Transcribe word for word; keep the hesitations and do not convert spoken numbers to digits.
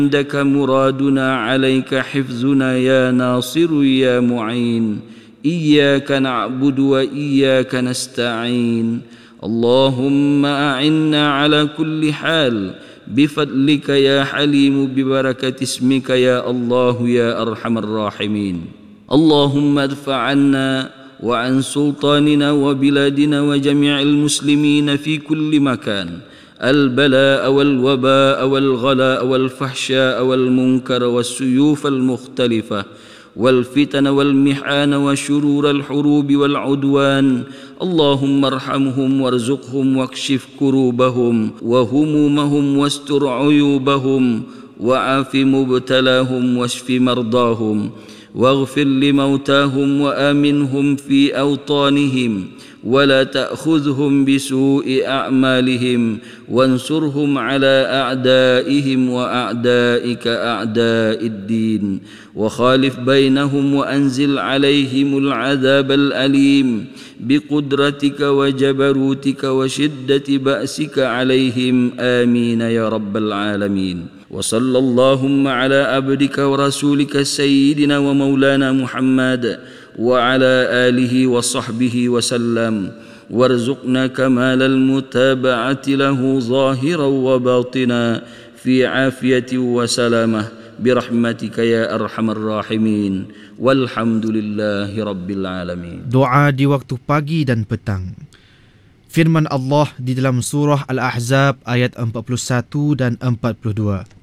عندك مرادنا عليك حفظنا يا ناصر يا معين إياك نعبد وإياك نستعين اللهم أعنا على كل حال بفضلك يا حليم ببركة اسمك يا الله يا أرحم الراحمين اللهم ادفع عنا وعن سلطاننا وبلادنا وجميع المسلمين في كل مكان البلاء والوباء والغلاء والفحشاء والمنكر والسيوف المختلفة والفتن والمحان وشرور الحروب والعدوان اللهم ارحمهم وارزقهم واكشف كروبهم وهمومهم واستر عيوبهم وعاف مبتلاهم واشف مرضاهم واغفر لموتاهم وآمنهم في أوطانهم ولا تأخذهم بسوء أعمالهم وانصرهم على أعدائهم وأعدائك أعداء الدين وخالف بينهم وأنزل عليهم العذاب الأليم بقدرتك وجبروتك وشدة بأسك عليهم آمين يا رب العالمين وصلى اللهم على عبدك ورسولك سيدنا ومولانا محمد وعلى آله وصحبه وسلم وارزقنا كمال المتابعة له ظاهرا وباطنا في عافية وسلامة برحمتك يا أرحم الراحمين والحمد لله رب العالمين. Doa di waktu pagi dan petang. Firman Allah di dalam surah Al-Ahzab ayat empat puluh satu dan empat puluh dua.